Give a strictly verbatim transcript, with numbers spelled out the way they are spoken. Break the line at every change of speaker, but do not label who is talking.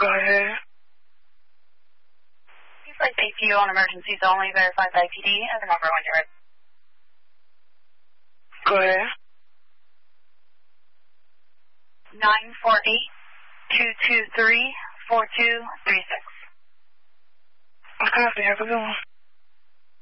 Go ahead.
Flight A P U on emergencies only, verified by P D as a number when you're ready.
Go ahead.
nine four eight, two two three, four two three six.
Okay, have a good one.